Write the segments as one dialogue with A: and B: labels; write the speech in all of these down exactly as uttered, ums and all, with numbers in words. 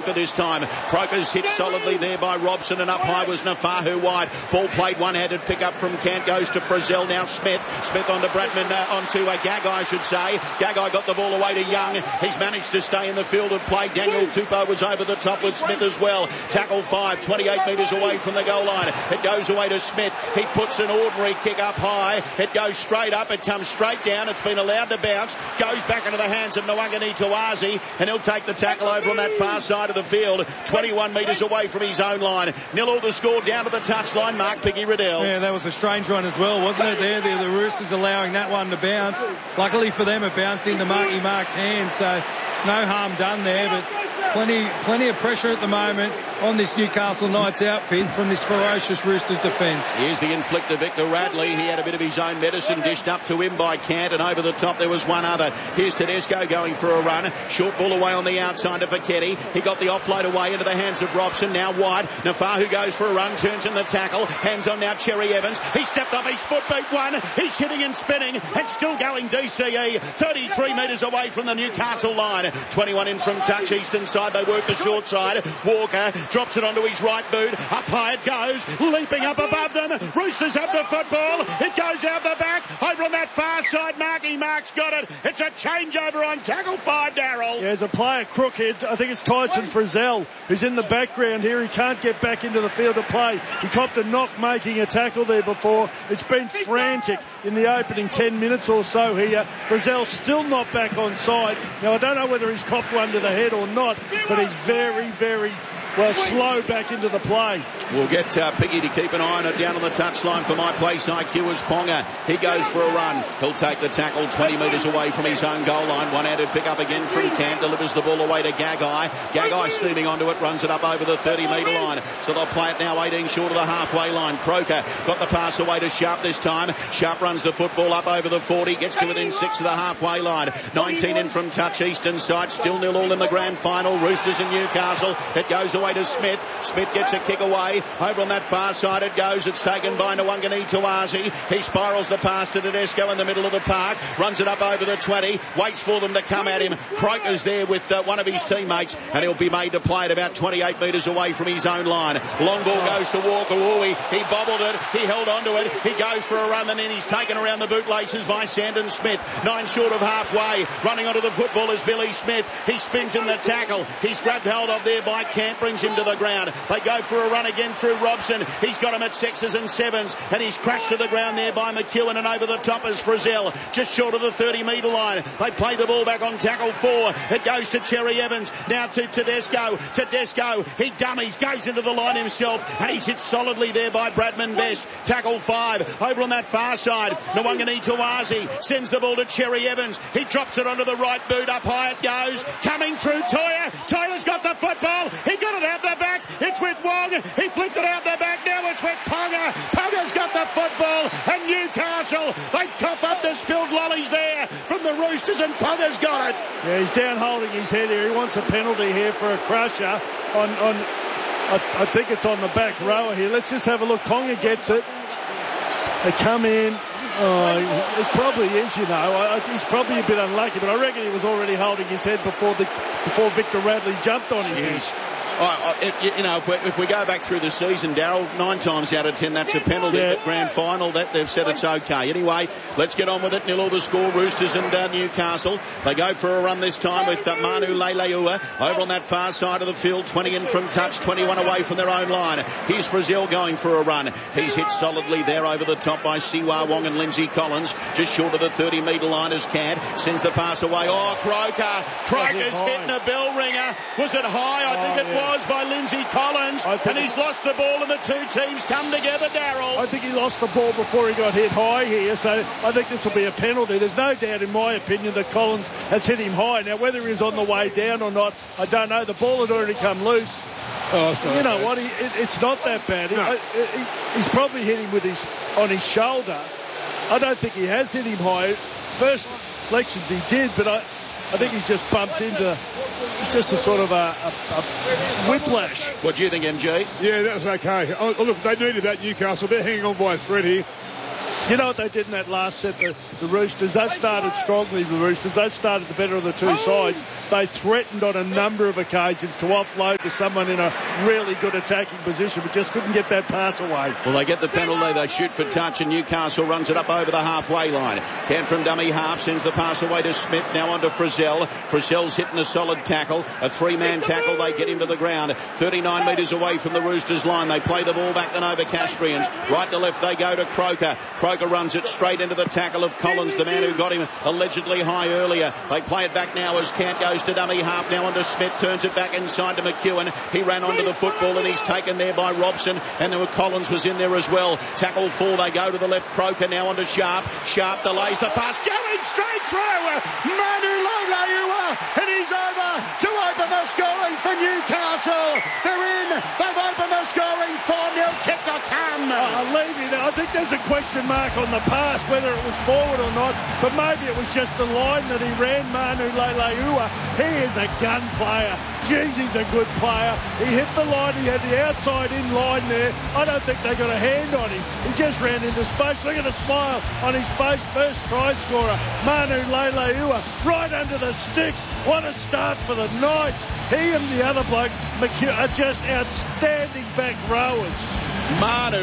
A: Croker this time. Croker's hit solidly there by Robson, and up high was Nafahu wide. Ball played one-handed pick up from Kant, goes to Frizzell. Now Smith. Smith onto Bradman, uh, onto uh, Gagai, I should say. Gagai got the ball away to Young. He's managed to stay in the field of play. Daniel Tupou was over the top with Smith as well. Tackle five, twenty-eight metres away from the goal line. It goes away to Smith. He puts an ordinary kick up high. It goes straight up. It comes straight down. It's been allowed to bounce. Goes back into the hands of Nwangani Tawazi, and he'll take the tackle over on that far side of the field. twenty-one metres away from his own line. Nil all the score down to the touchline. Mark Piggy Riddell.
B: Yeah, that was a strange one as well, wasn't it? There, the, the Roosters allowing that one to bounce. Luckily for them, it bounced into Marky Mark's hands, so no harm done there, but plenty plenty of pressure at the moment on this Newcastle Knights outfit from this ferocious Roosters defence.
A: Here's the inflictor, Victor Radley. He had a bit of his own medicine dished up to him by Cant, and over the top there was one other. Here's Tedesco going for a run. Short ball away on the outside to Vachetti. He got the offload away into the hands of Robson. Now wide. Nafahu goes for a run, turns in the tackle. Hands on now Cherry Evans. He stepped up his foot, beat one. He's hitting and spinning and still going D C E. thirty-three metres away from the Newcastle line. twenty-one in from touch, eastern side. They work the short side. Walker drops it onto his right boot. Up high it goes. Leaping up above them. Roosters have the football. It goes out the back. Over on that far side. Marky Mark's got it. It's a changeover on tackle five, Darryl.
C: Yeah, there's a player crooked. I think it's Tyson Frizzell who's in the background here. He can't get back into the field of play. He copped a knock making a tackle there before. It's been frantic in the opening ten minutes or so here. Frizzell still not back on side. Now, I don't know whether he's copped one to the head or not, but he's very, very well slow back into the play.
A: We'll get uh, Piggy to keep an eye on it down on the touchline for My Place I Q as Ponga. He goes for a run. He'll take the tackle twenty metres away from his own goal line. One-handed pick up again from Cant. Delivers the ball away to Gagai. Gagai steaming onto it. Runs it up over the thirty metre line. So they'll play it now eighteen short of the halfway line. Croker got the pass away to Sharp this time. Sharp runs the football up over the forty. Gets to within six of the halfway line. nineteen in from touch, eastern side. Still nil all in the grand final. Roosters and Newcastle. It goes away to Smith. Smith gets a kick away. Over on that far side it goes. It's taken by Nwangani Tawazi. He spirals the pass to Tedesco in the middle of the park. Runs it up over the twenty. Waits for them to come at him. Croker's there with uh, one of his teammates, and he'll be made to play it about twenty-eight metres away from his own line. Long ball goes to Walker. Ooh, he bobbled it. He held onto it. He goes for a run, and then he's taken around the bootlaces by Sandon Smith. Nine short of halfway. Running onto the football is Billy Smith. He spins in the tackle. He's grabbed hold of there by Camp. Brings him to the ground. They go for a run again through Robson. He's got him at sixes and sevens, and he's crashed to the ground there by McEwen, and over the top is Frizzell, just short of the thirty metre line. They play the ball back on tackle four. It goes to Cherry Evans. Now to Tedesco. Tedesco, he dummies, goes into the line himself, and he's hit solidly there by Bradman Best. Tackle five. Over on that far side, Nwangani Tawazi sends the ball to Cherry Evans. He drops it onto the right boot. Up high it goes. Coming through Toya. Toya's got the football. He got it out the back. It's with Wong. He flicked it out the back. Now it's with Ponga. Ponga's got the football. And Newcastle, they cough up the spilled lollies there from the Roosters, and Ponga's got it.
C: Yeah, he's down holding his head here. He wants a penalty here for a crusher on, on I, I think it's on the back rower here. Let's just have a look. Ponga gets it. They come in. Oh, it probably is, you know. I, he's probably a bit unlucky, but I reckon he was already holding his head before the before Victor Radley jumped on his
A: yes.
C: head.
A: Oh, it, you know, if we, if we go back through the season, Darryl, nine times out of ten, that's a penalty.
C: Yeah.
A: At grand final, that they've said it's okay. Anyway, let's get on with it. Nil all the score, Roosters and uh, Newcastle. They go for a run this time with uh, Manu Leilua over on that far side of the field. twenty in from touch, twenty-one away from their own line. Here's Frizzell going for a run. He's hit solidly there over the top by Siwa Wong and Lindsay Collins. Just short of the thirty metre line as Cad sends the pass away. Oh, Croker. Croker's hitting a bell ringer. Was it high? I think
C: oh,
A: it
C: yeah.
A: was. By Lindsay Collins, and he's lost the ball, and the two teams come together, Darryl.
C: I think he lost the ball before he got hit high here, so I think this will be a penalty. There's no doubt, in my opinion, that Collins has hit him high. Now, whether he's on the way down or not, I don't know. The ball had already come loose.
D: Oh, it's not
C: you know
D: bad.
C: what? He, it, it's not that bad.
D: No.
C: He, he, he's probably hit him with his on his shoulder. I don't think he has hit him high. First flexions he did, but I. I think he's just bumped into just a sort of a, a, a whiplash.
A: What do you think, M G?
D: Yeah, that was okay. Oh, look, they needed that, Newcastle. They're hanging on by a thread here.
C: You know what they did in that last set, the, the Roosters? They started strongly, the Roosters. They started the better of the two sides. They threatened on a number of occasions to offload to someone in a really good attacking position, but just couldn't get that pass away.
A: Well, they get the penalty. They shoot for touch, and Newcastle runs it up over the halfway line. Kent from dummy half sends the pass away to Smith. Now on to Frizzell. Frizzell's hitting a solid tackle. A three-man tackle. They get him to the ground. thirty-nine metres away from the Roosters line. They play the ball back to Novocastrians. Right to left they go to Croker. Croker runs it straight into the tackle of Collins, the man who got him allegedly high earlier. They play it back now as Kent goes to dummy half. Now on to Smith. Turns it back inside to McEwen. He ran onto the football and he's taken there by Robson. And there were Collins was in there as well. Tackle four. They go to the left. Croker now on to Sharp. Sharp delays the pass. Going straight through. Manu Leilua. And he's over to open the scoring for Newcastle. They're in. They've opened the scoring four nil. Kick to come.
C: Uh, Levy, I think there's a question mark on the pass, whether it was forward or not, but maybe it was just the line that he ran. Manu Leilua, he is a gun player. Jeez, he's a good player. He hit the line. He had the outside in line there. I don't think they got a hand on him. He just ran into space. Look at the smile on his face. First try scorer, Manu Leilua, right under the sticks. What a start for the Knights. He and the other bloke are just outstanding back rowers.
A: Manu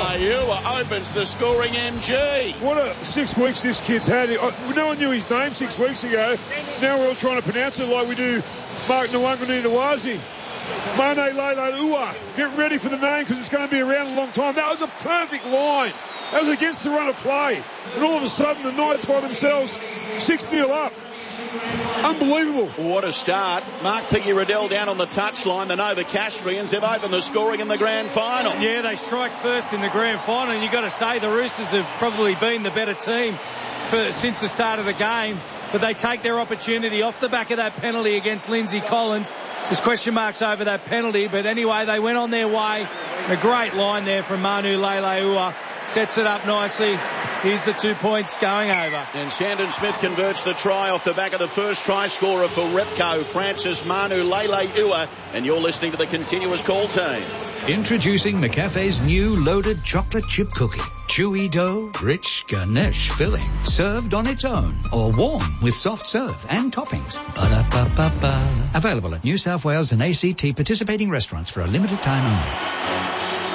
A: Leilua opens the scoring M G.
D: What a six weeks this kid's had. No one knew his name six weeks ago. Now we're all trying to pronounce it like we do Mark Nwangunu Nawazi. Manu Leilua. Get ready for the name because it's going to be around a long time. That was a perfect line. That was against the run of play. And all of a sudden the Knights find themselves six nil up. Unbelievable.
A: What a start. Mark Piggy-Riddell down on the touchline. The Novocastrians have opened the scoring in the grand final.
B: Yeah, they strike first in the grand final, and you've got to say the Roosters have probably been the better team for, since the start of the game, but they take their opportunity off the back of that penalty against Lindsay Collins. There's question marks over that penalty, but anyway, they went on their way. A great line there from Manu Leilua. Sets it up nicely. Here's the two points going over.
A: And Sandon Smith converts the try off the back of the first try scorer for Repco, Francis Manu Leilua. And you're listening to the Continuous Call team.
E: Introducing McCafe's new loaded chocolate chip cookie. Chewy dough, rich ganache filling, served on its own or warm with soft serve and toppings. Ba-da-ba-ba-ba. Available at New South Wales and A C T participating restaurants for a limited time only.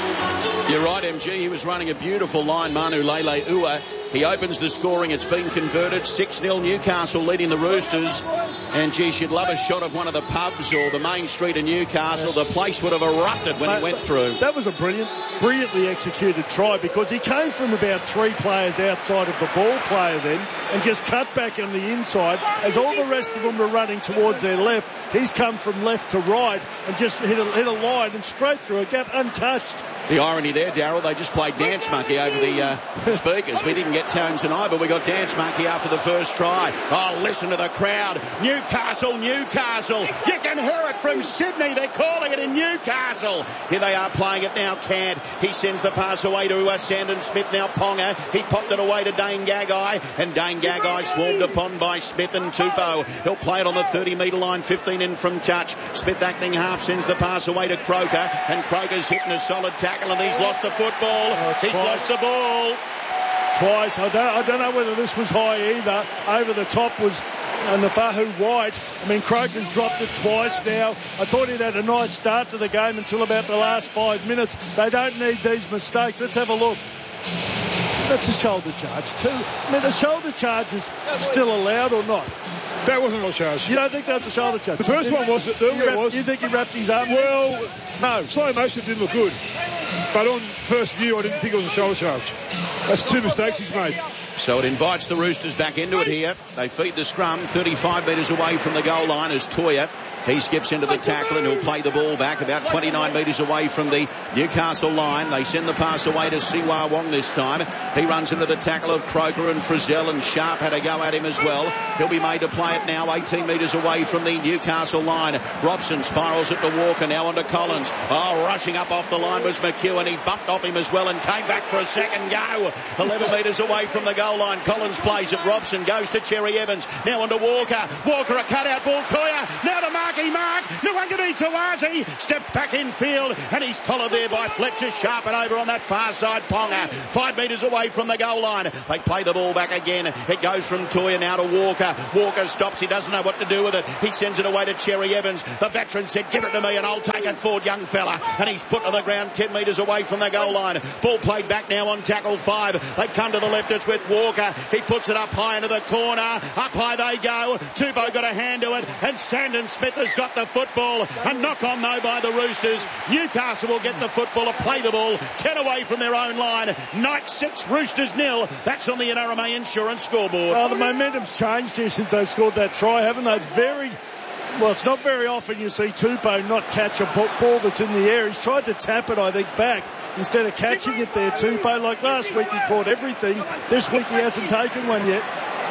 A: You're right, M G. He was running a beautiful line, Manu Leilua. He opens the scoring. It's been converted. six nil Newcastle leading the Roosters. And, geez, you'd love a shot of one of the pubs or the main street in Newcastle. The place would have erupted when he went through.
C: That was a brilliant, brilliantly executed try because he came from about three players outside of the ball player then and just cut back on the inside. As all the rest of them were running towards their left, he's come from left to right and just hit a, hit a line and straight through a gap untouched.
A: The irony there, Darryl, they just played Dance Monkey over the uh, speakers. We didn't get Tones tonight, but we got Dance Monkey after the first try. Oh, listen to the crowd. Newcastle, Newcastle. You can hear it from Sydney. They're calling it in Newcastle. Here they are playing it now. Cant. He sends the pass away to uh, Sandon Smith. Now Ponga. He popped it away to Dane Gagai. And Dane Gagai swarmed upon by Smith and Tupou. He'll play it on the thirty metre line. fifteen in from touch. Smith acting half sends the pass away to Croker. And Croker's hitting a solid tackle and he's lost the football. Oh, he's twice. lost the ball.
C: Twice. I don't, I don't know whether this was high either. Over the top was and the Fahu White. I mean, Croker's dropped it twice now. I thought he'd had a nice start to the game until about the last five minutes. They don't need these mistakes. Let's have a look. That's a shoulder charge too. I mean, the shoulder charge is still allowed or not?
D: That wasn't a charge.
C: You don't think that's a shoulder charge?
D: The first one was. The earlier was.
C: You think he wrapped his arm?
D: Well, no. Slow motion didn't look good. But on first view, I didn't think it was a shoulder charge. That's two mistakes he's made.
A: So it invites the Roosters back into it here. They feed the scrum thirty-five metres away from the goal line as Toya. He skips into the tackle and he'll play the ball back about twenty-nine metres away from the Newcastle line. They send the pass away to Siwa Wong this time. He runs into the tackle of Croker and Frizzell, and Sharp had a go at him as well. He'll be made to play it now eighteen metres away from the Newcastle line. Robson spirals it to Walker, now onto Collins. Oh, rushing up off the line was McEwen. He bumped off him as well and came back for a second go. eleven metres away from the goal goal line. Collins plays it. Robson goes to Cherry Evans. Now on to Walker. Walker, a cutout ball. Toya. Now to Marky Mark. Nwangani Tawazi. Steps back in field. And he's collared there by Fletcher. Sharp and over on that far side. Ponga. Five metres away from the goal line. They play the ball back again. It goes from Toya now to Walker. Walker stops. He doesn't know what to do with it. He sends it away to Cherry Evans. The veteran said, give it to me and I'll take it forward, young fella. And he's put to the ground ten metres away from the goal line. Ball played back now on tackle five. They come to the left. It's with Walker. He puts it up high into the corner. Up high they go. Tupou got a hand to it. And Sandon Smith has got the football. A knock on though by the Roosters. Newcastle will get the football to play the ball. ten away from their own line. Knights six, Roosters nil. That's on the N R M A Insurance scoreboard.
C: Well, the momentum's changed here since they scored that try, haven't they? It's very... Well, it's not very often you see Tupou not catch a ball that's in the air. He's tried to tap it, I think, back instead of catching it there, Tupou. Like last week he caught everything. This week he hasn't taken one yet.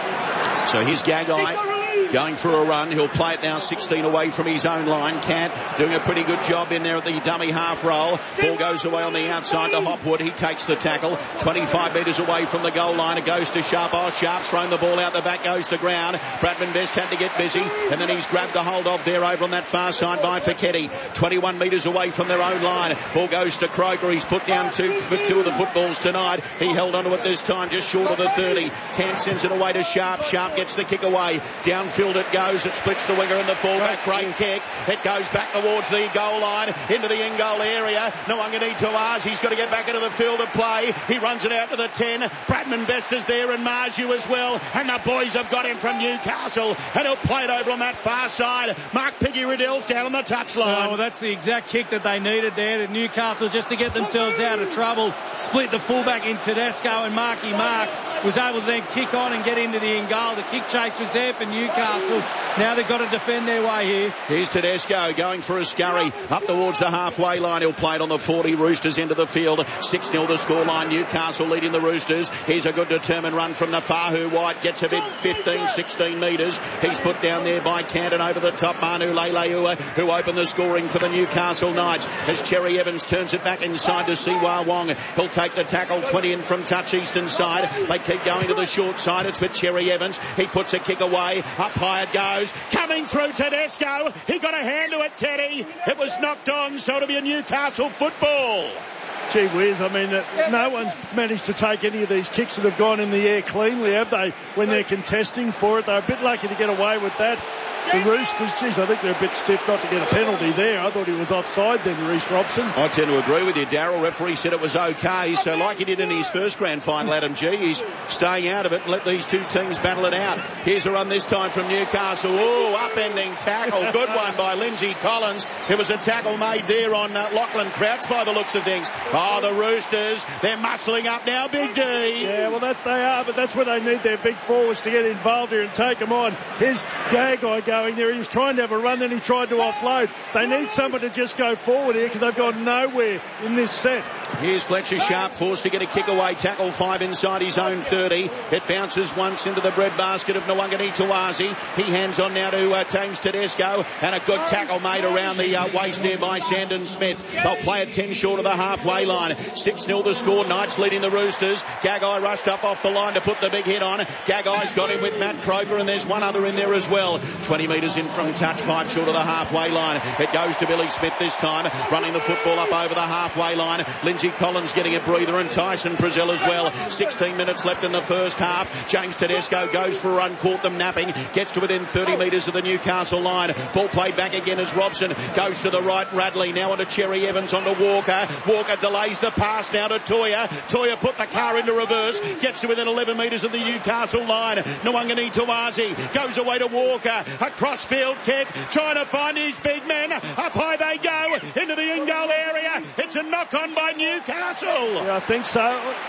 A: So here's Gagai going for a run. He'll play it now sixteen away from his own line. Cant doing a pretty good job in there at the dummy half roll. Ball goes away on the outside to Hopwood. He takes the tackle. twenty-five metres away from the goal line. It goes to Sharp. Oh, Sharp's thrown the ball out the back, goes to ground. Bradman Best had to get busy. And then he's grabbed a hold of there over on that far side by Fiketti. twenty-one metres away from their own line. Ball goes to Croker. He's put down two with two of the footballs tonight. He held onto it this time, just short of the thirty. Cant sends it away to Sharp. Sharp gets the kick away. Downfield it goes. It splits the winger and the fullback. Great kick. It goes back towards the goal line into the in goal area. Nwangani Tawazi. He's got to get back into the field of play. He runs it out to the ten. Bradman Best is there and Marju as well. And the boys have got him from Newcastle. And he'll play it over on that far side. Mark Piggy Riddell's down on the touchline.
B: Oh, well, that's the exact kick that they needed there to Newcastle just to get themselves out of trouble. Split the fullback in Tedesco, and Marky Mark was able to then kick on and get into the in goal. The kick chase was there for Newcastle. Now they've got to defend their way here.
A: Here's Tedesco going for a scurry up towards the halfway line. He'll play it on the forty. Roosters into the field. six nil the scoreline. Newcastle leading the Roosters. Here's a good determined run from Nafahu. White gets a bit fifteen, sixteen metres. He's put down there by Canton over the top. Manu Leilua, who opened the scoring for the Newcastle Knights. As Cherry Evans turns it back inside to Siwa Wong. He'll take the tackle. twenty in from touch eastern side. They keep going to the short side. It's with Cherry Evans. He puts a kick away. Up high it goes. Coming through Tedesco. He got a hand to it, Teddy. It was knocked on, so it'll be a Newcastle football.
C: Gee whiz, I mean, uh, no one's managed to take any of these kicks that have gone in the air cleanly, have they, when they're contesting for it? They're a bit lucky to get away with that. The Roosters, geez, I think they're a bit stiff not to get a penalty there. I thought he was offside then, Reece Robson.
A: I tend to agree with you, Darryl. Referee said it was okay. So like he did in his first grand final, Adam G, he's staying out of it and let these two teams battle it out. Here's a run this time from Newcastle. Oh, upending tackle. Good one by Lindsay Collins. It was a tackle made there on uh, Lachlan Crouch by the looks of things. Oh, the Roosters, they're muscling up now, Big D.
C: Yeah, well, that they are, but that's where they need their big forwards to get involved here and take them on. Here's Gagai going there. He was trying to have a run, then he tried to offload. They need someone to just go forward here because they've gone nowhere in this set.
A: Here's Fletcher Sharp, forced to get a kick away. Tackle five inside his own thirty. It bounces once into the breadbasket of Nwangani Tawazi. He hands on now to uh, James Tedesco, and a good tackle made around the uh, waist there by Sandon Smith. They'll play it ten short of the halfway line. six nil the score. Knights leading the Roosters. Gagai rushed up off the line to put the big hit on. Gagai's got him with Matt Croker, and there's one other in there as well. twenty metres in from touch, five short of the halfway line. It goes to Billy Smith this time, running the football up over the halfway line. Lindsay Collins getting a breather, and Tyson Brazil as well. sixteen minutes left in the first half. James Tedesco goes for a run, caught them napping, gets to within thirty metres of the Newcastle line. Ball played back again as Robson goes to the right. Radley now onto Cherry Evans, onto Walker. Walker delays the pass now to Toya. Toya put the car into reverse, gets to within eleven metres of the Newcastle line. Nwangani Tawazi goes away to Walker. A crossfield kick, trying to find his big men. Up high they go into the in-goal area. It's a knock-on by Newcastle.
C: Yeah, I think so.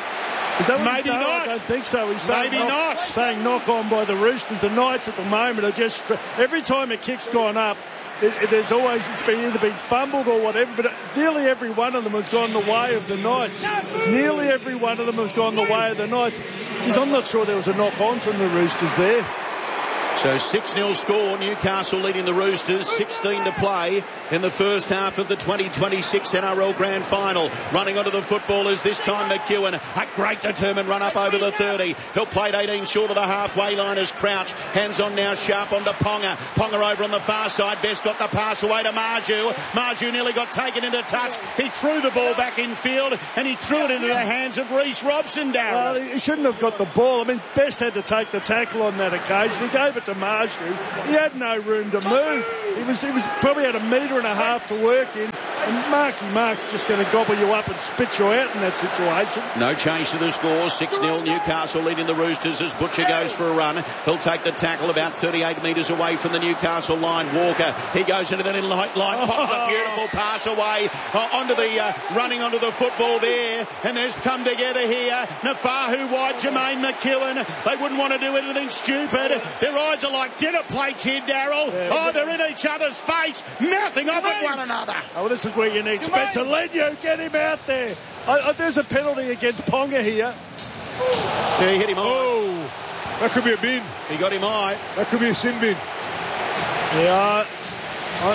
C: Is that
A: Maybe
C: no,
A: not.
C: I don't think so. He's saying
A: Maybe
C: knock,
A: not.
C: Saying knock on by the Roosters. The Knights at the moment are just, every time a kick's gone up, It, it, there's always, it's been either been fumbled or whatever, but nearly every one of them has gone the way of the Knights. Nearly every one of them has gone the way of the Knights. Geez, I'm not sure there was a knock on from the Roosters there.
A: So six nil score, Newcastle leading the Roosters, sixteen to play in the first half of the twenty twenty-six N R L Grand Final. Running onto the football is this time McEwen. A great determined run up over the thirty. He'll play it eighteen short of the halfway line as Crouch. Hands on now, sharp onto Ponga. Ponga over on the far side. Best got the pass away to Marju. Marju nearly got taken into touch. He threw the ball back in field and he threw it into the hands of Reece Robson, Darryl.
C: Well, he shouldn't have got the ball. I mean, Best had to take the tackle on that occasion. He gave it to Marju. He had no room to move. He was he was probably had a metre and a half to work in, and Marky Mark's just going to gobble you up and spit you out in that situation.
A: No change to the score. six nil Newcastle leading the Roosters as Butcher goes for a run. He'll take the tackle about thirty-eight metres away from the Newcastle line. Walker, he goes into the little line, pops a beautiful pass away uh, onto the uh, running onto the football there, and there's come together here. Nafahu White, Jermaine McEwen. They wouldn't want to do anything stupid. Their eyes are like dinner plates here, Darryl. Yeah, oh, they're in each other's face, mouthing off at one another.
C: Oh, well, this is where you need Spencer Leniu. Get him out there. I, I, there's a penalty against Ponga here.
A: Yeah, he hit him high.
D: Oh, that could be a bin.
A: He got him high.
D: That could be a sin bin.
C: Yeah. I,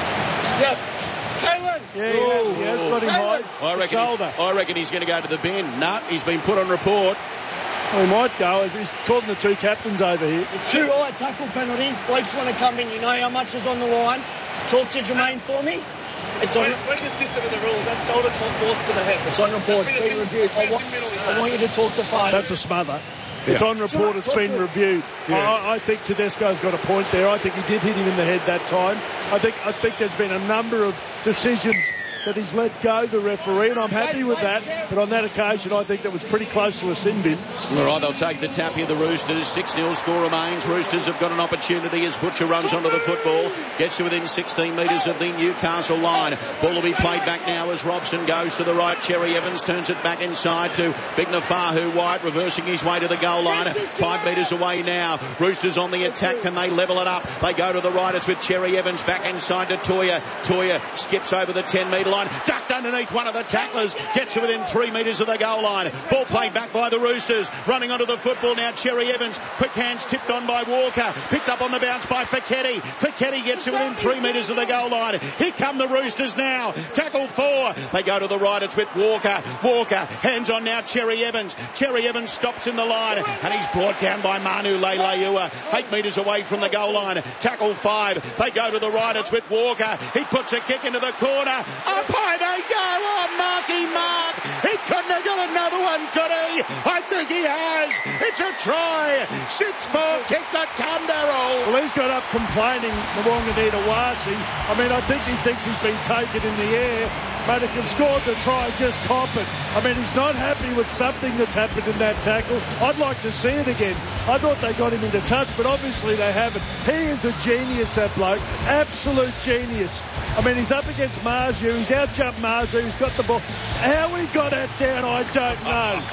F: yep. Kalen.
C: Yeah, he has, he has got him high.
A: I reckon,
C: shoulder.
A: I reckon he's going to go to the bin. No, he's been put on report.
C: Well, he might go, as he's calling the two captains over here.
F: Two high tackle penalties. Blokes want to come in. You know how much is on the line. Talk to Jermaine for me. It's on.
G: What's the system of the rules? That's shoulder force to the head.
F: It's on report. It's been reviewed. I want, I want you to talk to Fire.
C: That's a smother.
A: Yeah.
C: It's on report. It's been reviewed.
A: Yeah.
C: I, I think Tedesco's got a point there. I think he did hit him in the head that time. I think I think there's been a number of decisions that he's let go, the referee, and I'm happy with that. But on that occasion, I think that was pretty close to a sin bin.
A: All right, they'll take the tap here, the Roosters. six nil score remains. Roosters have got an opportunity as Butcher runs onto the football. Gets to within sixteen metres of the Newcastle line. Ball will be played back now as Robson goes to the right. Cherry Evans turns it back inside to Big Nafahu White, reversing his way to the goal line. Five metres away now. Roosters on the attack. Can they level it up? They go to the right. It's with Cherry Evans back inside to Toya. Toya skips over the ten metre line, ducked underneath one of the tacklers, gets to within three metres of the goal line. Ball played back by the Roosters, running onto the football now. Cherry Evans, quick hands tipped on by Walker, picked up on the bounce by Fiketti. Fiketti gets to within three metres of the goal line. Here come the Roosters now. Tackle four. They go to the right. It's with Walker. Walker, hands on now. Cherry Evans. Cherry Evans stops in the line, and he's brought down by Manu Leilua. Eight metres away from the goal line. Tackle five. They go to the right. It's with Walker. He puts a kick into the corner. Up high they go. Oh, Marky Mark. He couldn't have got another one, could he? I think he has. It's a try. six four kick that come, Darryl.
C: Well, he's got up complaining, the Wanganita Wasi. I mean, I think he thinks he's been taken in the air, but if you've scored the try, just cop it. I mean, he's not happy with something that's happened in that tackle. I'd like to see it again. I thought they got him into touch, but obviously they haven't. He is a genius, that bloke. Absolute genius. I mean, he's up against Marju. He's out-jumped Marju. He's got the ball. How he got that down, I don't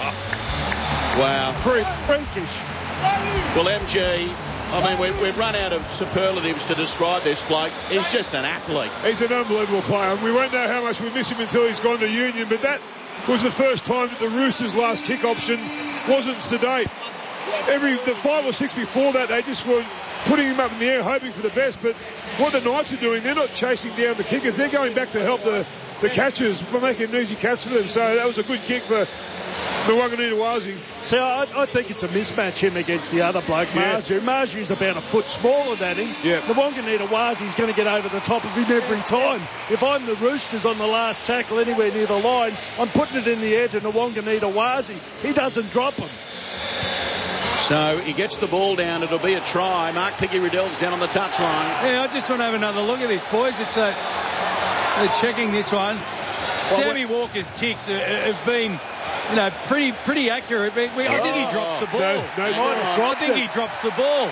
C: know.
A: Wow.
C: Freak, freakish.
A: Well, M G, I mean, we've, we've run out of superlatives to describe this bloke. He's just an athlete.
D: He's an unbelievable player. We won't know how much we miss him until he's gone to Union, but that was the first time that the Roosters' last kick option wasn't sedate. Every the five or six before that, they just were putting him up in the air, hoping for the best. But what the Knights are doing, they're not chasing down the kickers. They're going back to help the, the catchers for making an easy catch for them. So that was a good kick for the Wanganita Wasi.
C: See, I, I think it's a mismatch, him against the other bloke, Marju. Yeah. Marju's about a foot smaller than him.
D: Yeah.
C: The Wanganita Wasi's going to get over the top of him every time. If I'm the Roosters on the last tackle anywhere near the line, I'm putting it in the air to the Wanganita Wasi. He doesn't drop him.
A: So he gets the ball down. It'll be a try. Mark Piggy Riddell's down on the touchline.
B: Yeah, I just want to have another look at this, boys. Just uh, they're checking this one. Well, Sammy Walker's kicks have been, you know, pretty pretty accurate. We, we, I think he drops the ball.
D: No, no,
B: I, I think he drops the ball.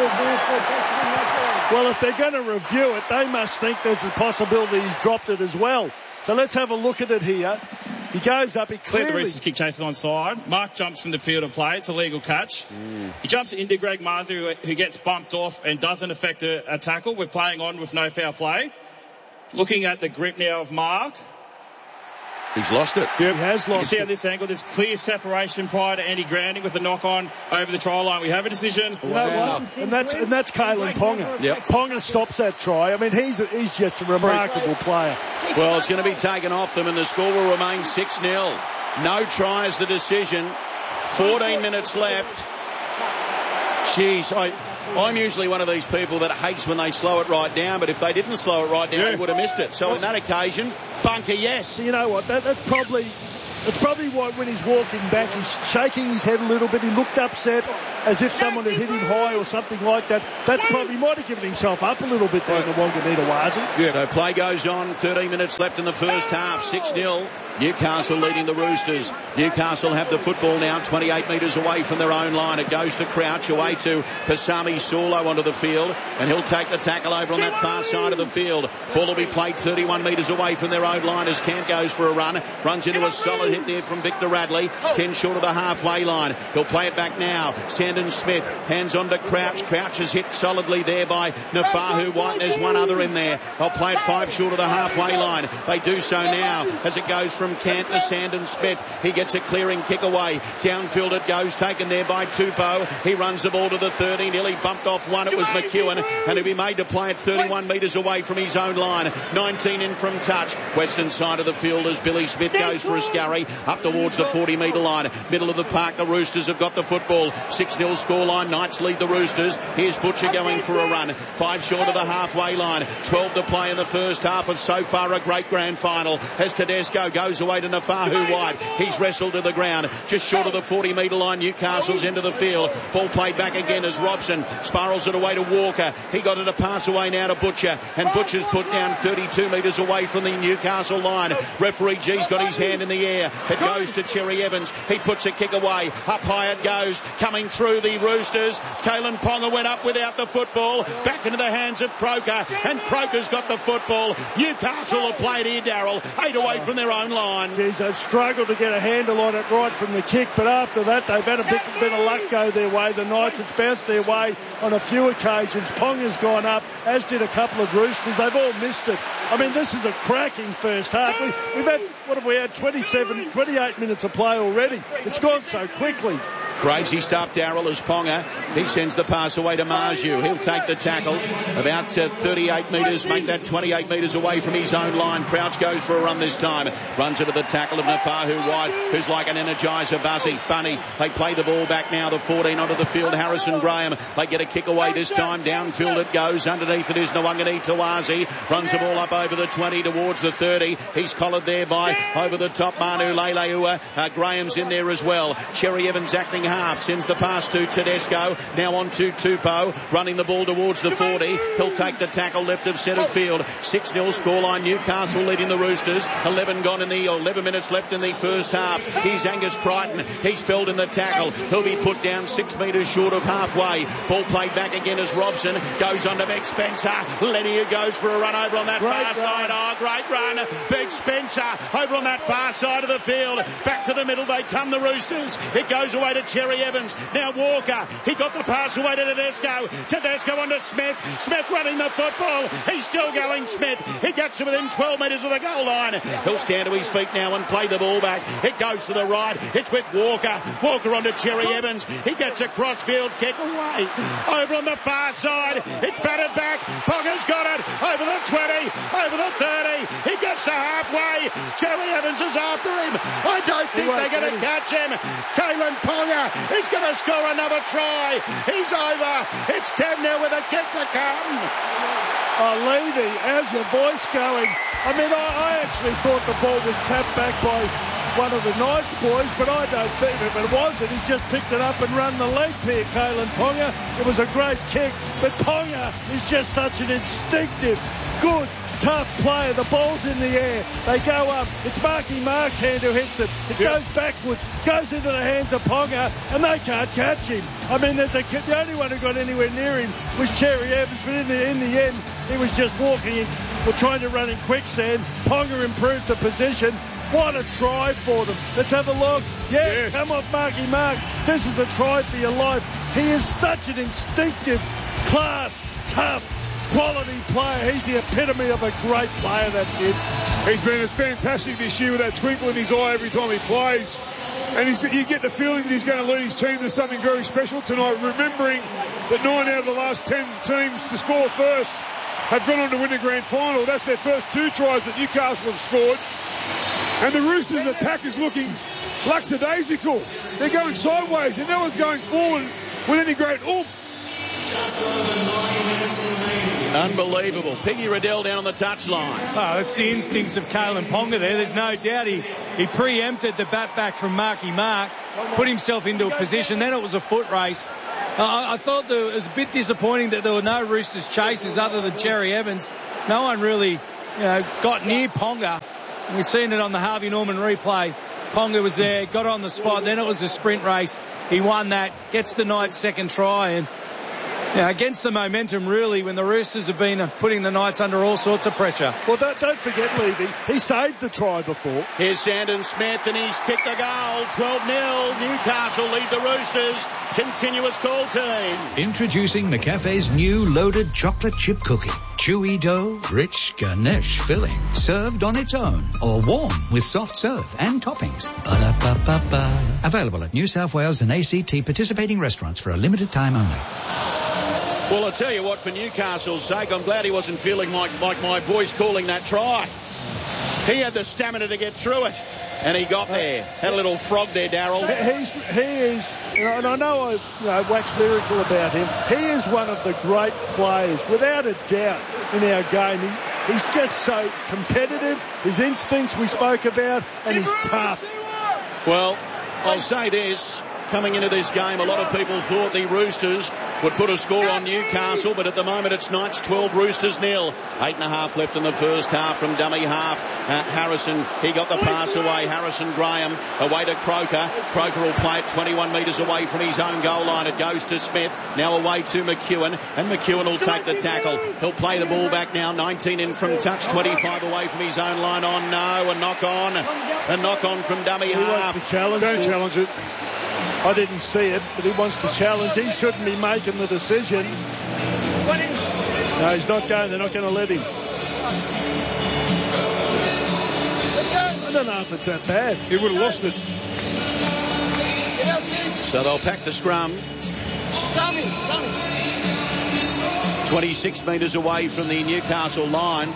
C: Well, if they're going to review it, they must think there's a possibility he's dropped it as well. So let's have a look at it here. He goes up, he clearly...
G: The Roosters kick chases onside. Mark jumps from the field of play. It's a legal catch. Mm. He jumps into Greg Marzu, who gets bumped off and doesn't affect a, a tackle. We're playing on with no foul play. Looking at the grip now of Mark.
A: He's lost it.
C: Yep. He has
G: You can
C: lost
G: see
C: it.
G: on this angle, there's clear separation prior to Andy grounding with the knock-on over the try line. We have a decision.
C: You know what? And that's and that's Kalen Ponga.
A: Yep.
C: Ponga stops that try. I mean, he's a, he's just a remarkable player.
A: Well, it's going to be taken off them, and the score will remain six nil. No try is the decision. fourteen minutes left. Jeez, I, I'm usually one of these people that hates when they slow it right down, but if they didn't slow it right down,
C: Yeah.
A: they would have missed it. So on that occasion, bunker yes.
C: So you know what? That, that's probably that's probably why when he's walking back, he's shaking his head a little bit. He looked upset, as if someone had hit him high or something like that. That's probably might have given himself up a little bit there, the Wanganita Wazi.
A: Yeah. So play goes on. thirteen minutes left in the first half. six nil. Newcastle leading the Roosters. Newcastle have the football now twenty-eight metres away from their own line. It goes to Crouch, away to Pasami Saulo onto the field, and he'll take the tackle over on that far side of the field. Ball will be played thirty-one metres away from their own line as Camp goes for a run. Runs into a solid hit there from Victor Radley. ten short of the halfway line. He'll play it back now. Sandon Smith hands on to Crouch. Crouch is hit solidly there by Nafahu White. There's one other in there. They'll play it five short of the halfway line. They do so now as it goes from Cant to Sandon Smith. He gets a clearing kick away. Downfield it goes, taken there by Tupou. He runs the ball to the thirty. Nearly bumped off one. It was McEwen, and he'll be made to play it thirty-one metres away from his own line. nineteen in from touch. Western side of the field as Billy Smith goes for a scurry up towards the forty metre line. Middle of the park, the Roosters have got the football. six nil scoreline. Knights lead the Roosters. Here's Butcher going for a run. Five short of the halfway line. twelve to play in the first half of so far a great grand final as Tedesco goes away to Nafahu White. He's wrestled to the ground just short of the forty metre line. Newcastle's into the field. Ball played back again as Robson spirals it away to Walker. He got it a pass away now to Butcher, and Butcher's put down thirty-two metres away from the Newcastle line. Referee G's got his hand in the air. It goes to Cherry Evans. He puts a kick away. Up high it goes. Coming through the Roosters. Kalen Ponga went up without the football. Back into the hands of Croker, and Croker's got the football. Newcastle have played here, Darryl. Eight away from their own line.
C: Geez, they've struggled to get a handle on it right from the kick, but after that they've had a bit, bit of luck go their way. The Knights have bounced their way on a few occasions. Ponga's gone up, as did a couple of Roosters. They've all missed it. I mean, this is a cracking first half. We, we've had, what have we had, twenty-seven, twenty-eight minutes of play already. It's gone so quickly.
A: Crazy stuff, Darryl, as Ponga. He sends the pass away to Marju. He'll take the tackle about uh, thirty-eight metres, make that twenty-eight metres away from his own line. Crouch goes for a run this time. Runs into the tackle of Nafahu White, who's like an energizer buzzy. Bunny, they play the ball back now. The fourteen onto the field. Harrison Graham, they get a kick away this time. Downfield it goes. Underneath it is Nwangani Tawazi. Runs the ball up over the twenty towards the thirty. He's collared there by over the top Manu Leleua. Uh, Graham's in there as well. Cherry Evans acting half, sends the pass to Tedesco, now on to Tupou, running the ball towards the forty. He'll take the tackle left of centre field. six nil scoreline. Newcastle leading the Roosters. eleven gone in the eleven minutes left in the first half. Here's Angus Crichton. He's felled in the tackle. He'll be put down six metres short of halfway. Ball played back again as Robson goes on to Meg Spencer. Lenny goes for a run over on that
C: Great
A: far
C: run.
A: side. Oh, great run. Big Spencer over on that far side of the field. Back to the middle they come, the Roosters. It goes away to Cherry Evans. Now Walker. He got the pass away to Tedesco. Tedesco on to Smith. Smith running the football. He's still going, Smith. He gets to within twelve metres of the goal line. He'll stand to his feet now and play the ball back. It goes to the right. It's with Walker. Walker on to Cherry Evans. He gets a crossfield kick away. Over on the far side. It's batted back. Ponga's got it. Over the twenty. Over the thirty. He gets to halfway. Cherry Evans is after him. I don't think they're going to catch him. Kalen Ponga is going to score another try. He's over. It's ten nil with a kick to come.
C: Oh, Levy, how's your voice going? I mean, I, I actually thought the ball was tapped back by one of the Knights boys, but I don't think if it wasn't. He's just picked it up and run the leg here, Kalen Ponga. It was a great kick, but Ponga is just such an instinctive, good, tough player. The ball's in the air. They go up. It's Marky Mark's hand who hits it. It
D: Yep.
C: goes backwards, goes into the hands of Ponga, and they can't catch him. I mean, there's a, the only one who got anywhere near him was Cherry Evans, but in the, in the end, he was just walking in, or trying to run in quicksand. Ponga improved the position. What a try for them. Let's have a look. Yes,
D: Yes.
C: come off Marky Mark. This is a try for your life. He is such an instinctive, class, tough, quality player. He's the epitome of a great player, that kid.
D: He's been fantastic this year with that twinkle in his eye every time he plays. And he's, you get the feeling that he's going to lead his team to something very special tonight, remembering that nine out of the last ten teams to score first have gone on to win the grand final. That's their first two tries that Newcastle have scored. And the Roosters' attack is looking lackadaisical. They're going sideways and no one's going forward with any great oomph.
A: Unbelievable. Piggy Riddell down on the touchline.
B: Oh, that's the instincts of Kalen Ponga there. There's no doubt he, he preempted the bat back from Marky Mark, put himself into a position. Then it was a foot race. Uh, I, I thought that it was a bit disappointing that there were no Roosters chasers other than Cherry Evans. No one really, you know, got near Ponga. And we've seen it on the Harvey Norman replay. Ponga was there, got on the spot. Then it was a sprint race. He won that, gets the Knights' second try, and yeah, against the momentum, really, when the Roosters have been putting the Knights under all sorts of pressure.
C: Well, don't, don't forget, Levy, he saved the try before.
A: Here's Sandon Smith, and he's kicked the goal. twelve nil. Newcastle lead the Roosters. Continuous call team.
E: Introducing McCafe's new loaded chocolate chip cookie. Chewy dough, rich Ganesh filling, served on its own or warm with soft serve and toppings. Ba-da-ba-ba-ba. Available at New South Wales and A C T participating restaurants for a limited time only.
A: Well, I'll tell you what, for Newcastle's sake, I'm glad he wasn't feeling like, like my boys calling that try. He had the stamina to get through it, and he got there. Had a little frog there, Darryl.
C: He's, he is, you know, and I know I you know, wax lyrical about him. He is one of the great players, without a doubt, in our game. He, he's just so competitive. His instincts we spoke about, and he's tough.
A: Well, I'll say this. Coming into this game, a lot of people thought the Roosters would put a score on Newcastle, but at the moment it's Knights twelve, Roosters nil. Eight and a half left in the first half from dummy half. Uh, Harrison, he got the pass away. Harrison Graham away to Croker. Croker will play it twenty-one metres away from his own goal line. It goes to Smith. Now away to McEwen, and McEwen will take the tackle. He'll play the ball back now. nineteen in from touch, twenty-five away from his own line. On no, a knock on. A knock on from dummy half.
C: He wants to challenge. Don't challenge it. I didn't see it, but he wants to challenge. He shouldn't be making the decision. No, he's not going. They're not going to let him. I don't know if it's that bad.
D: He would have lost it.
A: So they'll pack the scrum. twenty-six metres away from the Newcastle line.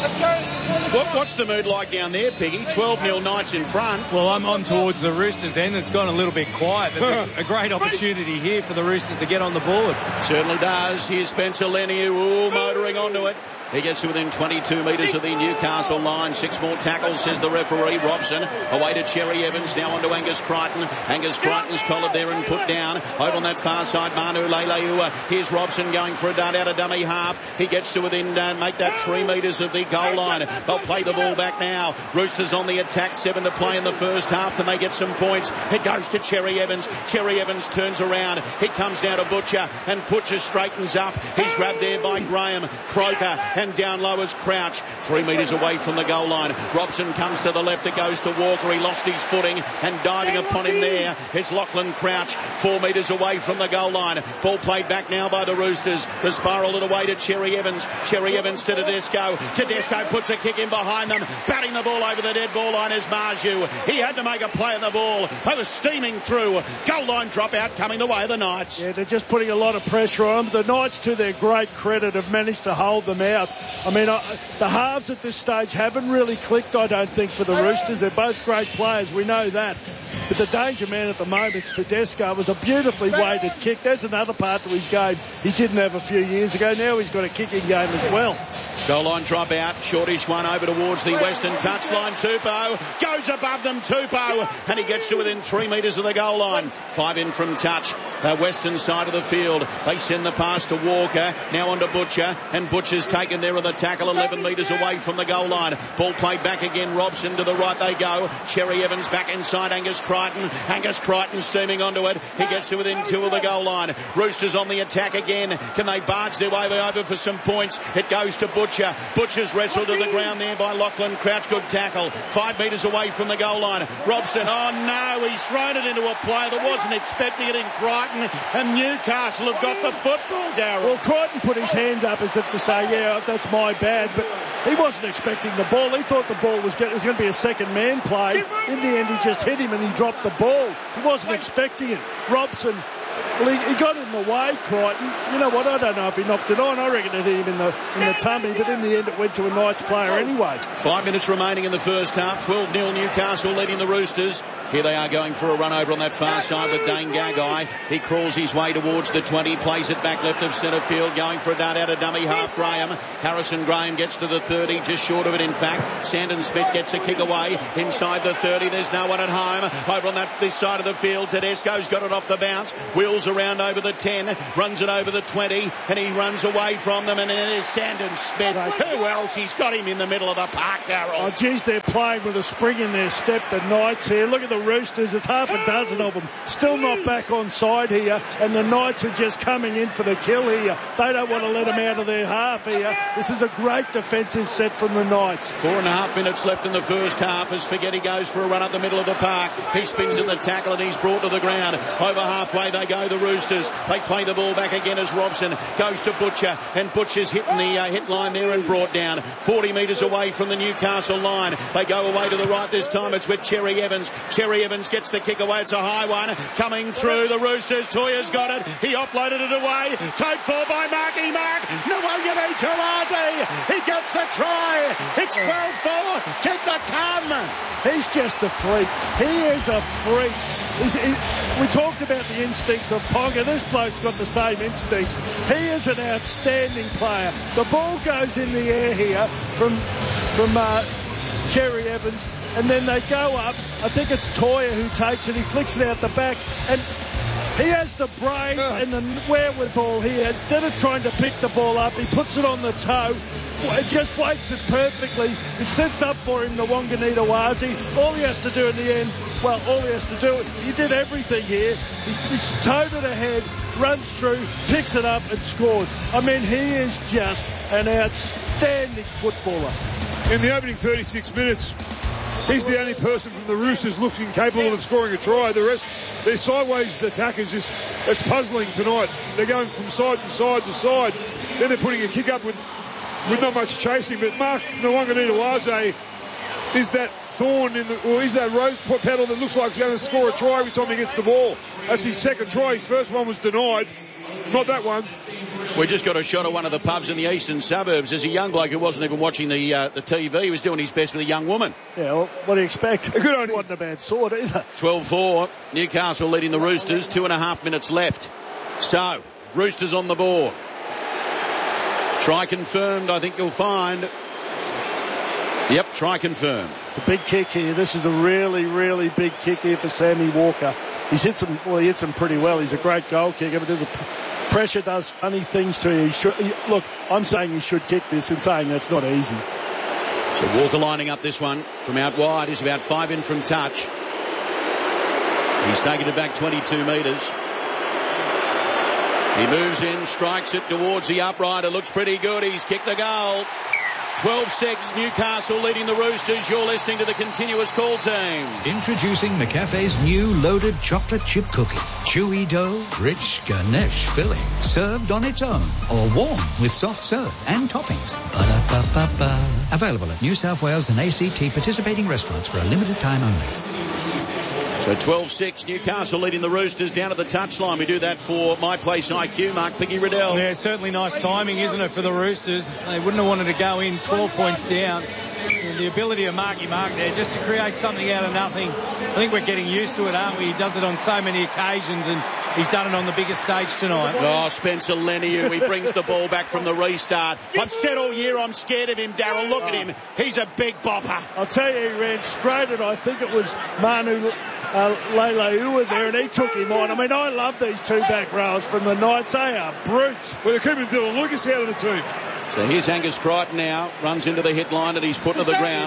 A: What, what's the mood like down there, Piggy? twelve nil Knights in front.
B: Well, I'm on towards the Roosters end. It's gone a little bit quiet. There's a, a great opportunity here for the Roosters to get on the board.
A: Certainly does. Here's Spencer Leniu, ooh, motoring onto it. He gets to within twenty-two metres of the Newcastle line. Six more tackles, says the referee. Robson away to Cherry Evans. Now on to Angus Crichton. Angus Crichton's collared there and put down. Over on that far side, Manu Leilua. Here's Robson going for a dart out of dummy half. He gets to within, uh, make that three metres of the goal line. They'll play the ball back now. Roosters on the attack. Seven to play in the first half. Can they get some points? It goes to Cherry Evans. Cherry Evans turns around. He comes down to Butcher, and Butcher straightens up. He's grabbed there by Graham. Croker. And down low is Crouch, three metres away from the goal line. Robson comes to the left. It goes to Walker. He lost his footing, and diving upon him there is Lachlan Crouch, four metres away from the goal line. Ball played back now by the Roosters. The spiral it away to Cherry Evans. Cherry Evans to Tedesco. Tedesco puts a kick in behind them. Batting the ball over the dead ball line is Marju. He had to make a play on the ball. They were steaming through. Goal line dropout coming the way of the Knights.
C: Yeah, they're just putting a lot of pressure on them. The Knights, to their great credit, have managed to hold them out. I mean, I, the halves at this stage haven't really clicked, I don't think, for the Roosters. They're both great players. We know that. But the danger man at the moment is Tedesco. It was a beautifully weighted kick. There's another part to his game he didn't have a few years ago. Now he's got a kicking game as well.
A: Goal line drop out. Shortish one over towards the western touchline. Tupou goes above them. Tupou, and he gets to within three metres of the goal line. Five in from touch. The western side of the field. They send the pass to Walker. Now on to Butcher, and Butcher's taken there on the tackle, eleven metres away from the goal line. Ball played back again. Robson to the right they go. Cherry Evans back inside Angus Crichton. Angus Crichton steaming onto it. He gets to within two of the goal line. Roosters on the attack again. Can they barge their way over for some points? It goes to Butcher. Butcher. Butcher's wrestled to the ground there by Lachlan Crouch. Good tackle. Five metres away from the goal line. Robson, oh no, he's thrown it into a player that wasn't expecting it in Crichton, and Newcastle have got the football, Darryl.
C: Well, Crichton put his hand up as if to say, yeah, that's my bad, but he wasn't expecting the ball. He thought the ball was, get, was going to be a second man play. In the end, he just hit him and he dropped the ball. He wasn't expecting it. Robson, well, he, he got in the way, Crichton. You know what? I don't know if he knocked it on. I reckon it hit him in the in the tummy, but in the end, it went to a Knights player anyway.
A: Five minutes remaining in the first half. twelve nil Newcastle leading the Roosters. Here they are going for a run over on that far side with Dane Gagai. He crawls his way towards the twenty, plays it back left of centre field, going for a dart out of dummy half. Graham. Harrison Graham gets to the thirty, just short of it in fact. Sandon Smith gets a kick away inside the thirty. There's no one at home. Over on that this side of the field, Tedesco's got it off the bounce. Wheels around over the ten, runs it over the twenty, and he runs away from them, and there's Sandon Smith. Who else? He's got him in the middle of the park, Darryl.
C: Oh, geez, they're playing with a spring in their step, the Knights here. Look at the Roosters. There's half a dozen of them. Still not back on side here, and the Knights are just coming in for the kill here. They don't want to let them out of their half here. This is a great defensive set from the Knights.
A: Four and a half minutes left in the first half as Figgetti goes for a run up the middle of the park. He spins in the tackle and he's brought to the ground. Over halfway they go, the Roosters. They play the ball back again as Robson goes to Butcher, and Butcher's hitting the uh, hit line there and brought down forty metres away from the Newcastle line. They go away to the right this time. It's with Cherry Evans. Cherry Evans gets the kick away. It's a high one coming through the Roosters. Toya's got it. He offloaded it away. Take four by Marky Mark. Nwangani Tawazi. He gets the try. It's twelve four. Keep the come.
C: He's just a freak. He is a freak. He's, he, we talked about the instincts of Ponga. This bloke's got the same instincts. He is an outstanding player. The ball goes in the air here from from uh, Cherry Evans, and then they go up. I think it's Toya who takes it. He flicks it out the back, and he has the brain and the wherewithal here. Instead of trying to pick the ball up, he puts it on the toe. It just weights it perfectly. It sets up for him the Wanganita Wazi. All he has to do in the end, well, all he has to do, he did everything here. He's just towed it ahead, runs through, picks it up and scores. I mean, he is just an outstanding footballer.
D: In the opening thirty-six minutes, he's the only person from the Roosters looking capable of scoring a try. The rest, their sideways attackers, just, it's puzzling tonight. They're going from side to side to side. Then they're putting a kick up with with not much chasing, but Mark Nwangani is that thorn in the, or is that rose petal that looks like he's going to score a try every time he gets the ball. That's his second try. His first one was denied. Not that one.
A: We just got a shot of one of the pubs in the eastern suburbs. There's a young bloke who wasn't even watching the uh, the T V. He was doing his best with a young woman.
C: Yeah, well, what do you expect?
D: A good
C: It wasn't a bad sort either.
A: twelve four. Newcastle leading the Roosters. Two and a half minutes left. So, Roosters on the board. Try confirmed, I think you'll find. Yep, try confirmed.
C: It's a big kick here. This is a really, really big kick here for Sammy Walker. He's hit some, well, he hits them pretty well. He's a great goal kicker, but there's a pressure does funny things to you. He should, he, look, I'm saying he should kick this and saying that's not easy.
A: So Walker lining up this one from out wide. He's about five in from touch. He's taken it back twenty-two metres. He moves in, strikes it towards the upright. It looks pretty good. He's kicked the goal. twelve six, Newcastle leading the Roosters. You're listening to the Continuous Call team.
E: Introducing McCafe's new loaded chocolate chip cookie. Chewy dough, rich ganache filling, served on its own or warm with soft serve and toppings. Ba-da-ba-ba-ba. Available at New South Wales and A C T participating restaurants for a limited time only.
A: So twelve six, Newcastle leading the Roosters down at the touchline. We do that for My Place I Q. Mark Piggy Riddell.
B: Yeah, certainly nice timing, isn't it, for the Roosters? They wouldn't have wanted to go in twelve points down. And the ability of Marky Mark there just to create something out of nothing. I think we're getting used to it, aren't we? He does it on so many occasions, and he's done it on the biggest stage tonight.
A: Oh, Spencer Leniu, he brings the ball back from the restart. I've said all year I'm scared of him, Darryl. Look at him. He's a big bopper.
C: I'll tell you, he ran straight at, I think it was Manu uh, Leilua there, and he took him on. I mean, I love these two back rows from the Knights. They are brutes.
D: Well, they're keeping Dylan Lucas out of the team.
A: So here's Angus Crichton now, runs into the hit line and he's put to the ground for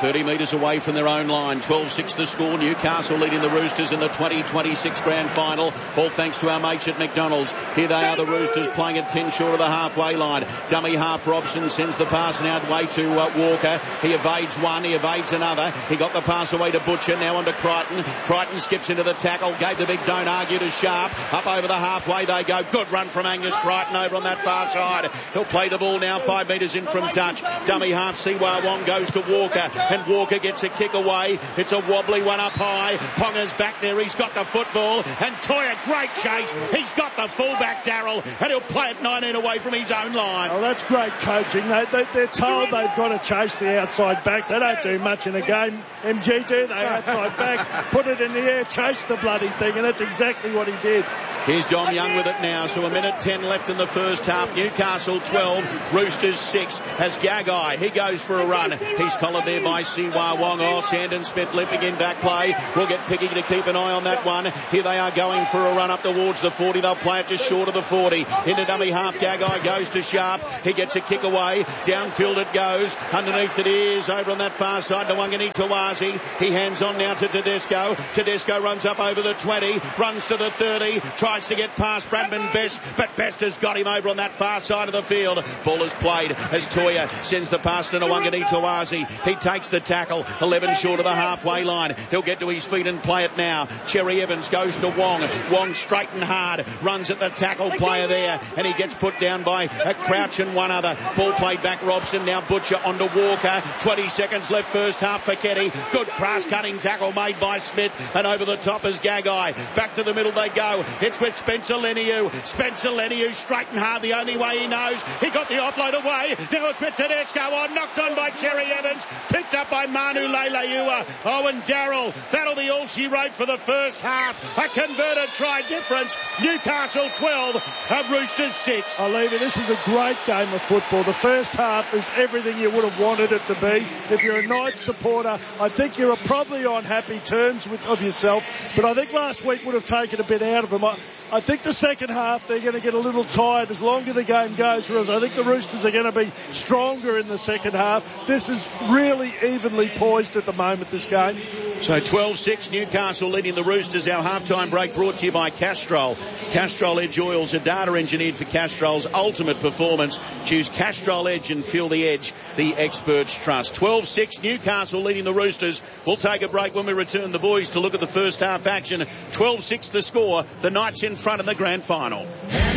A: thirty metres away from their own line. twelve six the score. Newcastle leading the Roosters in the twenty twenty-six grand final. All thanks to our mates at McDonald's. Here they are, the Roosters, playing at ten short of the halfway line. Dummy half Robson sends the pass now way to uh, Walker. He evades one, he evades another. He got the pass away to Butcher, now on to Crichton. Crichton skips into the tackle, gave the big don't argue to Sharp. Up over the halfway they go. Good run from Angus Crichton over on that far side. He'll play the ball now five metres in from touch. Dummy half Siwa Wong goes to Walker, and Walker gets a kick away. It's a wobbly one up high. Ponga's back there, he's got the football, and Toya, great chase. He's got the fullback, Darryl, and he'll play it nineteen away from his own line.
C: Oh, that's great coaching. They, they, they're told they've got to chase the outside backs. They don't do much in a game, M G, do they? Outside backs, put it in the air, chase the bloody thing, and that's exactly what he did.
A: Here's Dom Young with it now, so a minute ten left in the first half. Newcastle twelve, Roosters six. As Gagai, he goes for a run. He's collared there by Siwa Wong. Oh, Sandon Smith limping in back play. We'll get Picky to keep an eye on that one. Here they are going for a run up towards the forty. They'll play it just short of the forty. Into dummy half, Gagai goes to Sharp. He gets a kick away. Downfield it goes. Underneath it is over on that far side to Wangani Tawazi. He hands on now to Tedesco. Tedesco runs up over the twenty, runs to the thirty, tries to get past Bradman Best, but Best has got him over on that far side of the field. Ball is played as Toya sends the pass to Wangani Tawazi. He takes the tackle, eleven short of the halfway line. He'll get to his feet and play it now. Cherry Evans goes to Wong. Wong straight and hard, runs at the tackle player there, and he gets put down by a Crouch and one other. Ball played back Robson, now Butcher onto Walker. twenty seconds left first half for Ketty. Good cross-cutting tackle made by Smith, and over the top is Gagai. Back to the middle they go. It's with Spencer Leniu. Spencer Leniu straight and hard, the only way he knows. He got the offload away. Now it's with Tedesco on, knocked on by Cherry Evans, picked up by Manu Leilaiua. Oh, and Darryl, that'll be all she wrote for the first half. A converted try difference. Newcastle twelve, of Roosters six.
C: I'll leave it. This is a great game of football. The first half is everything you would have wanted it to be. If you're a Knights supporter, I think you're probably on happy terms with of yourself. But I think last week would have taken a bit out of them. I, I think the second half they're going to get a little tired as longer the game goes. Whereas I think the Roosters are going to be stronger in the second half. This is really evenly poised at the moment, this game.
A: So twelve six, Newcastle leading the Roosters. Our halftime break brought to you by Castrol. Castrol Edge Oils are data engineered for Castrol's ultimate performance. Choose Castrol Edge and feel the edge the experts trust. twelve six, Newcastle leading the Roosters. We'll take a break when we return the boys to look at the first half action. twelve six the score. The Knights in front in the grand final.